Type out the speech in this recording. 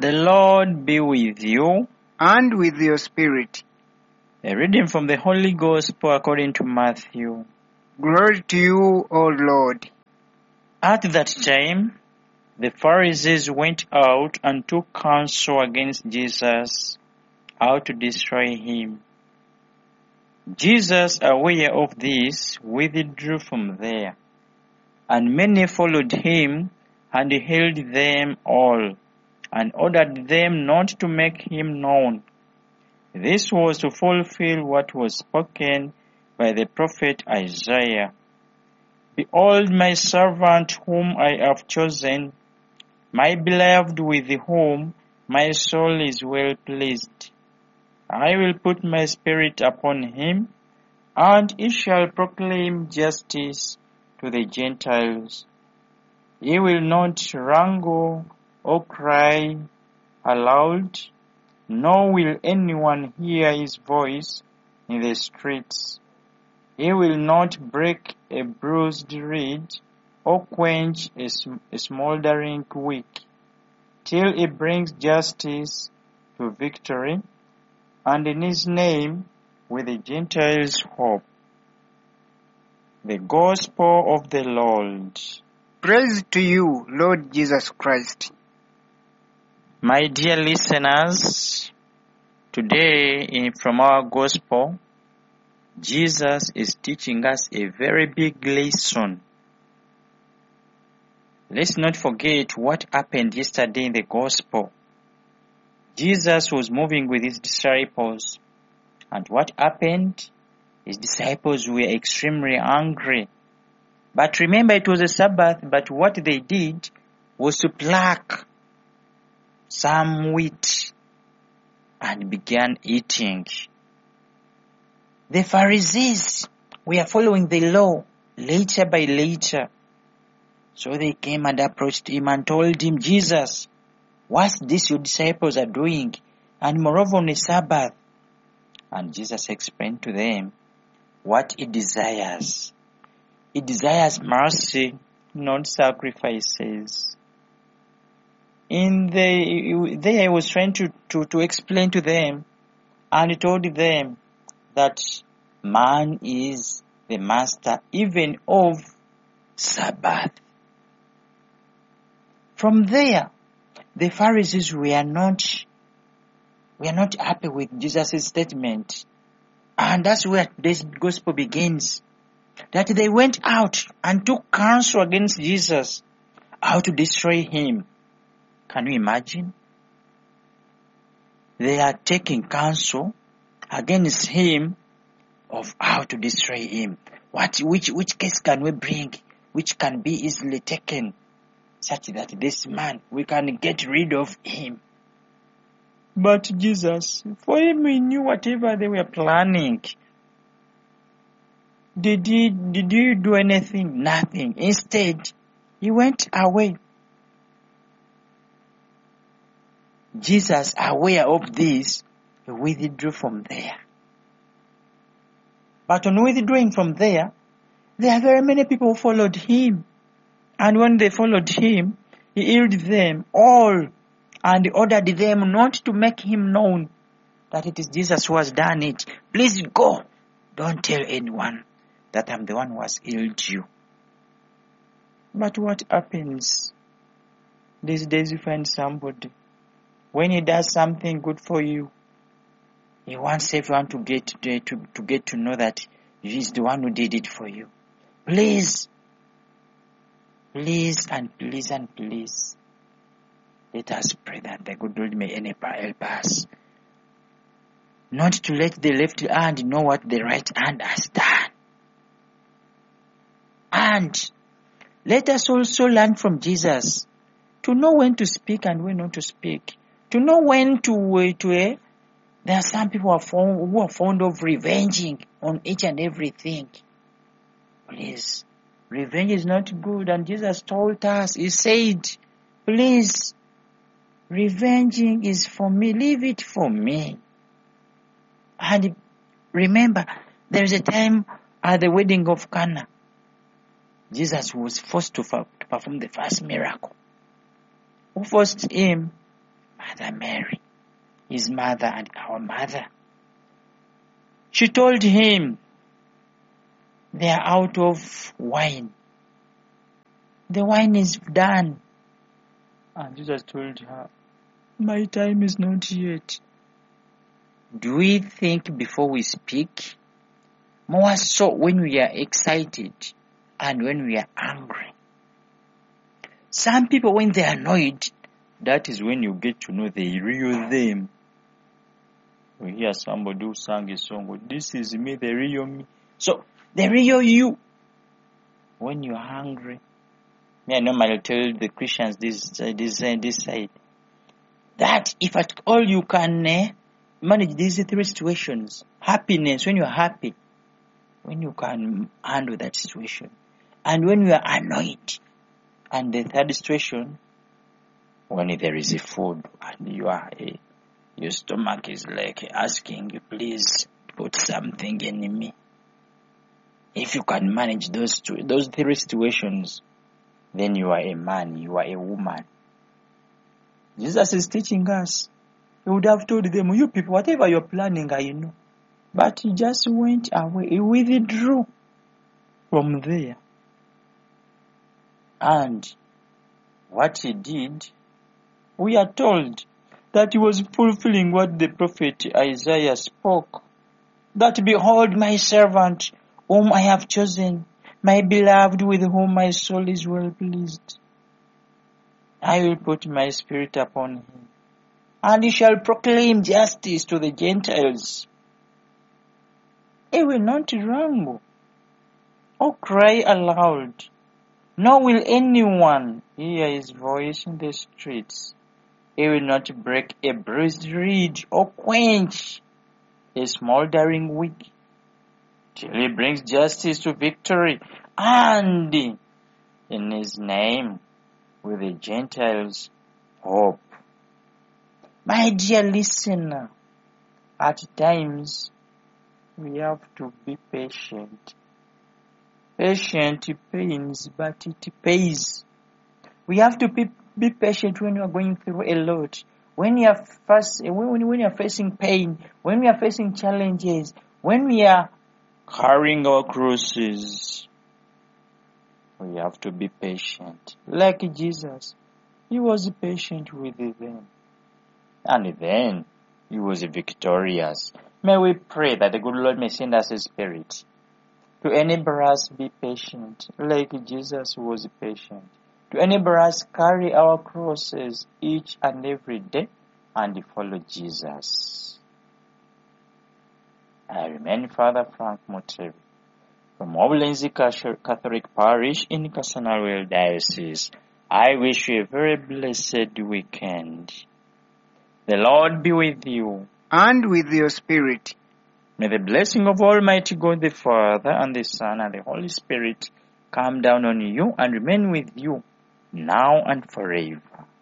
The Lord be with you. And with your spirit. A reading from the Holy Gospel according to Matthew. Glory to you, O Lord. At that time, the Pharisees went out and took counsel against Jesus, how to destroy him. Jesus, aware of this, withdrew from there, and many followed him, and he held them all, and ordered them not to make him known. This was to fulfill what was spoken by the prophet Isaiah. Behold my servant whom I have chosen, my beloved with whom my soul is well pleased. I will put my spirit upon him, and he shall proclaim justice to the Gentiles. He will not wrangle or cry aloud, nor will anyone hear his voice in the streets. He will not break a bruised reed or quench a smoldering wick, till he brings justice to victory, and in his name will the Gentiles hope. The Gospel of the Lord. Praise to you, Lord Jesus Christ. My dear listeners, today from our Gospel, Jesus is teaching us a very big lesson. Let's not forget what happened yesterday in the Gospel. Jesus was moving with his disciples, and what happened? His disciples were extremely angry. But remember, it was a Sabbath, but what they did was to pluck some wheat and began eating. The Pharisees were following the law later by later. So they came and approached him and told him, Jesus, what's this your disciples are doing? And moreover on the Sabbath. And Jesus explained to them what he desires. He desires mercy, not sacrifices. There he was trying to explain to them, and he told them that man is the master even of Sabbath. From there, the Pharisees were not happy with Jesus' statement. And that's where this gospel begins. That they went out and took counsel against Jesus, how to destroy him. Can you imagine? They are taking counsel against him of how to destroy him. Which case can we bring, which can be easily taken, such that this man, we can get rid of him. But Jesus, for him, he knew whatever they were planning. Did you do anything? Nothing. Instead, he went away. Jesus, aware of this, he withdrew from there. But on withdrawing from there, there are very many people who followed him. And when they followed him, he healed them all and ordered them not to make him known that it is Jesus who has done it. Please go. Don't tell anyone that I'm the one who has healed you. But what happens? These days you find somebody, when he does something good for you, he wants everyone to get to know that he's the one who did it for you. Please, and please, let us pray that the good Lord may help us not to let the left hand know what the right hand has done. And let us also learn from Jesus to know when to speak and when not to speak. To know when to there are some people who are fond of revenging on each and everything. Please, revenge is not good. And Jesus told us, he said, please, revenging is for me. Leave it for me. And remember, there is a time at the wedding of Cana, Jesus was forced to perform the first miracle. Who forced him? Mother Mary, his mother and our mother. She told him, they are out of wine. The wine is done. And Jesus told her, my time is not yet. Do we think before we speak? More so when we are excited and when we are angry. Some people, when they are annoyed, that is when you get to know the real them. We hear somebody who sang a song, this is me, the real me. So, the real you. When you're hungry. I normally tell the Christians this side. That if at all you can manage these three situations. Happiness, when you're happy. When you can handle that situation. And when you are annoyed. And the third situation, when there is a food and your stomach is like asking you, please put something in me. If you can manage those three situations, then you are a man, you are a woman. Jesus is teaching us. He would have told them, you people, whatever you're planning, I know. But he just went away. He withdrew from there. And what he did, we are told that he was fulfilling what the prophet Isaiah spoke. That behold my servant, whom I have chosen, my beloved with whom my soul is well pleased. I will put my spirit upon him, and he shall proclaim justice to the Gentiles. He will not wrangle or cry aloud, nor will anyone hear his voice in the streets. He will not break a bruised reed or quench a smoldering wick, till he brings justice to victory, and in his name will the Gentiles hope. My dear listener, at times we have to be patient. Patient pains, but it pays. We have to be patient when you are going through a lot. When you are when you are facing pain, when we are facing challenges, when we are carrying our crosses, we have to be patient. Like Jesus, he was patient with them. And then he was victorious. May we pray that the good Lord may send us His Spirit to enable us be patient, like Jesus was patient. To enable us carry our crosses each and every day and follow Jesus. I remain Father Frank Motevi from Obulenzi Catholic Parish in Kasana Diocese. I wish you a very blessed weekend. The Lord be with you. And with your spirit. May the blessing of Almighty God the Father and the Son and the Holy Spirit come down on you and remain with you now and forever.